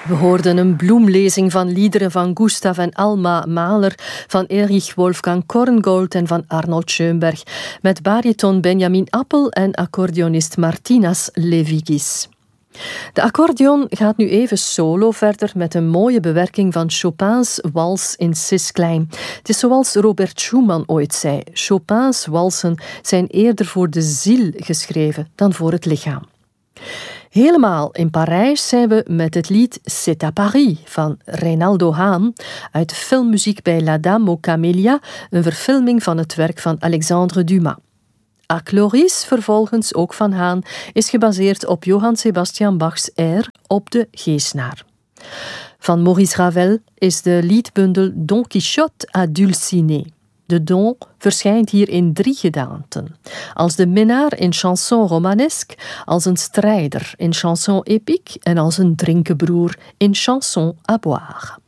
We hoorden een bloemlezing van liederen van Gustav en Alma Mahler, van Erich Wolfgang Korngold en van Arnold Schoenberg, met bariton Benjamin Appel en accordeonist Martinas Levigis. De accordeon gaat nu even solo verder met een mooie bewerking van Chopin's wals in cis-klein. Het is zoals Robert Schumann ooit zei: Chopin's walsen zijn eerder voor de ziel geschreven dan voor het lichaam. Helemaal in Parijs zijn we met het lied C'est à Paris van Reynaldo Hahn uit de filmmuziek bij La Dame aux Camélias, een verfilming van het werk van Alexandre Dumas. A Cloris, vervolgens ook van Hahn, is gebaseerd op Johann Sebastian Bachs air op de Geesnaar. Van Maurice Ravel is de liedbundel Don Quichotte à Dulcinée. De Don verschijnt hier in 3 gedaanten. Als de minnaar in chanson romanesque, als een strijder in chanson épique en als een drinkenbroer in chanson à boire.